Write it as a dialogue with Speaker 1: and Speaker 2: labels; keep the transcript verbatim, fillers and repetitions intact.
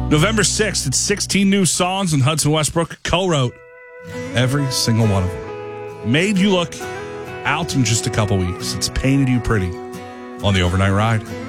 Speaker 1: November sixth, it's sixteen new songs, and Hudson Westbrook co-wrote every single one of them. Made You Look out in just a couple weeks. It's Painted You Pretty on the Overnight Ride.